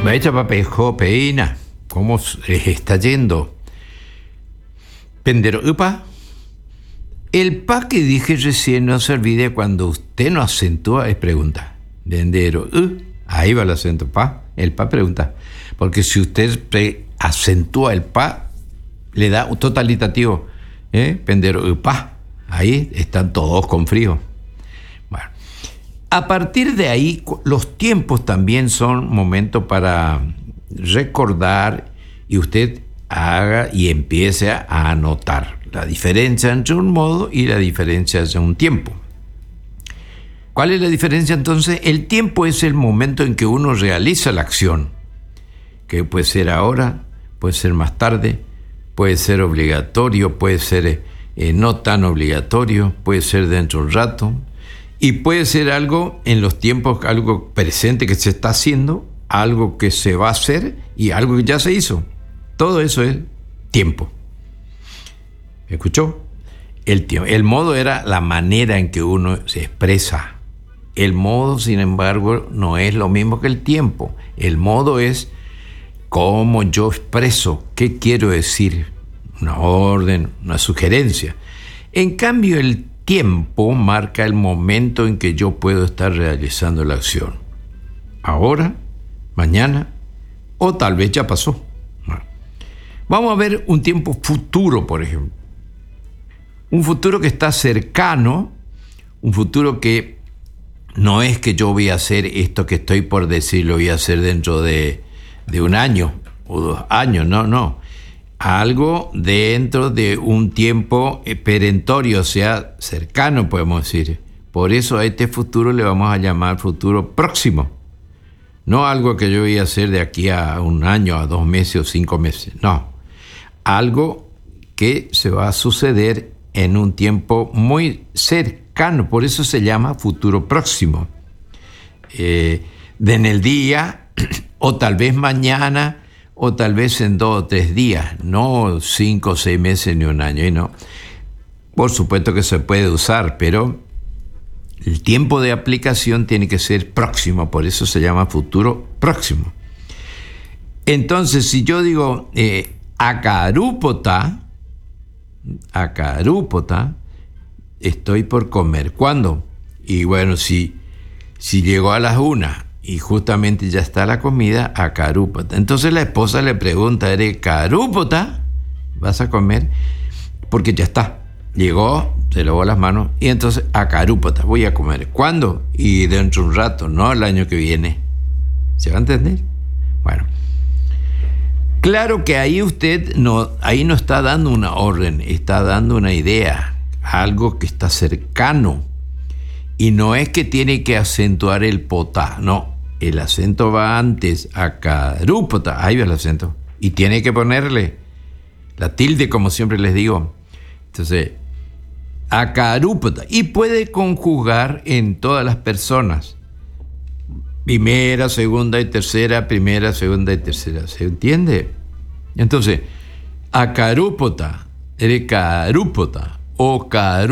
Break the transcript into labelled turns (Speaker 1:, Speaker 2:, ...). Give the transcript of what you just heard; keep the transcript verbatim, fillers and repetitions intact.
Speaker 1: Maestra Papejo Peina, ¿cómo les está yendo? Pendero, upa. El pa que dije recién, no se olvide, cuando usted no acentúa, es pregunta. Pendero, uh, ahí va el acento, pa. El pa pregunta. Porque si usted pre- acentúa el pa, le da un totalitativo. ¿eh? Pendero, upa. Ahí están todos con frío. Bueno. A partir de ahí, los tiempos también son momentos para recordar y usted haga y empiece a anotar la diferencia entre un modo y la diferencia entre un tiempo. ¿Cuál es la diferencia entonces? El tiempo es el momento en que uno realiza la acción, que puede ser ahora, puede ser más tarde, puede ser obligatorio, puede ser eh, no tan obligatorio, puede ser dentro de un rato. Y puede ser algo en los tiempos, algo presente que se está haciendo, algo que se va a hacer y algo que ya se hizo. Todo eso es tiempo. ¿Me escuchó? El tiempo. El modo era la manera en que uno se expresa. El modo, sin embargo, no es lo mismo que el tiempo. El modo es cómo yo expreso, qué quiero decir, una orden, una sugerencia. En cambio, el tiempo marca el momento en que yo puedo estar realizando la acción. Ahora, mañana, o tal vez ya pasó. Vamos a ver un tiempo futuro, por ejemplo. Un futuro que está cercano, un futuro que no es que yo voy a hacer esto que estoy por decir, lo voy a hacer dentro de, de un año o dos años, no, no. Algo dentro de un tiempo perentorio, o sea, cercano, podemos decir. Por eso a este futuro le vamos a llamar futuro próximo. No algo que yo voy a hacer de aquí a un año, a dos meses o cinco meses. No. Algo que se va a suceder en un tiempo muy cercano. Por eso se llama futuro próximo. Eh, de en el día, o tal vez mañana, o tal vez en dos o tres días, no cinco o seis meses ni un año, y no. Por supuesto que se puede usar, pero el tiempo de aplicación tiene que ser próximo, por eso se llama futuro próximo. Entonces, si yo digo eh, acarúpota, acarúpota, estoy por comer. ¿Cuándo? Y bueno, si, si llegó a las una y justamente ya está la comida, acarúpota. Entonces la esposa le pregunta, ¿eres carúpota? ¿Vas a comer? Porque ya está. Llegó, se lavó las manos y entonces acarúpota, voy a comer. ¿Cuándo? Y dentro de un rato, no el año que viene. ¿Se va a entender? Bueno. Claro que ahí usted no, ahí no está dando una orden, está dando una idea, algo que está cercano. Y no es que tiene que acentuar el potá, no. El acento va antes, acarúpota, ahí va el acento. Y tiene que ponerle la tilde, como siempre les digo. Entonces, acarúpota. Y puede conjugar en todas las personas. Primera, segunda y tercera, primera, segunda y tercera. ¿Se entiende? Entonces, acarúpota, eres carúpota, o carúpota.